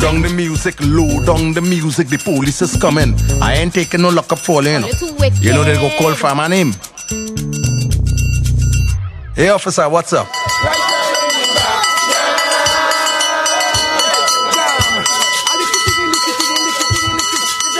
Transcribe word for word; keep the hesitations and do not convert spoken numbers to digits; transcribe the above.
down the music, low down the music. The police is coming. I ain't taking no lock up falling. You know, You're too wicked. you know they go call for my name. Hey officer, what's up?